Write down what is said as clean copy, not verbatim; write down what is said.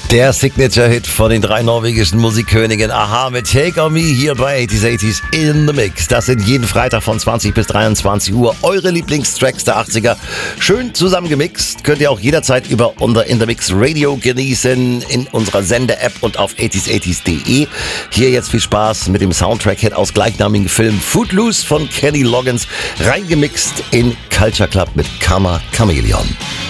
Der Signature-Hit von den drei norwegischen Musikkönigen a-ha mit Take On Me hier bei 80s in the Mix. Das sind jeden Freitag von 20 bis 23 Uhr eure Lieblingstracks der 80er. Schön zusammengemixt. Könnt ihr auch jederzeit über unser In the Mix Radio genießen in unserer Sende-App und auf 80s80s.de. Hier jetzt viel Spaß mit dem Soundtrack-Hit aus gleichnamigen Film Footloose von Kenny Loggins, reingemixt in Culture Club mit Karma Chameleon.